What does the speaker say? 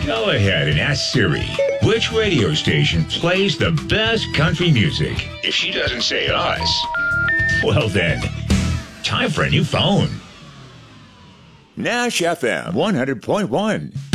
Go ahead and ask Siri which radio station plays the best country music. If she doesn't say us, well then, time for a new phone. Nash FM 100.1.